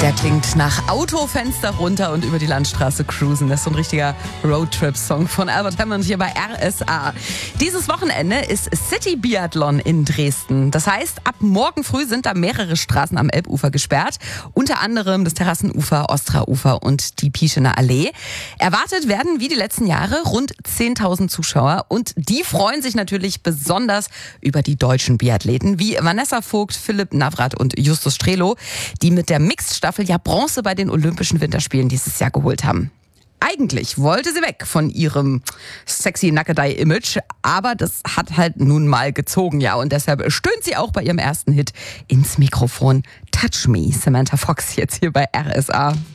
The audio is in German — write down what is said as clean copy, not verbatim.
Der klingt nach Autofenster runter und über die Landstraße cruisen. Das ist so ein richtiger Roadtrip-Song von Albert Hammond hier bei RSA. Dieses Wochenende ist City Biathlon in Dresden. Das heißt, ab morgen früh sind da mehrere Straßen am Elbufer gesperrt. Unter anderem das Terrassenufer, Ostraufer und die Pieschener Allee. Erwartet werden wie die letzten Jahre rund 10.000 Zuschauer. Und die freuen sich natürlich besonders über die deutschen Biathleten wie Vanessa Vogt, Philipp Navrat und Justus Strelo, die mit der Mixed-Staffel ja Bronze bei den Olympischen Winterspielen dieses Jahr geholt haben. Eigentlich wollte sie weg von ihrem sexy Nackedei-Image, aber das hat halt nun mal gezogen, ja. Und deshalb stöhnt sie auch bei ihrem ersten Hit ins Mikrofon. Touch Me, Samantha Fox jetzt hier bei RSA.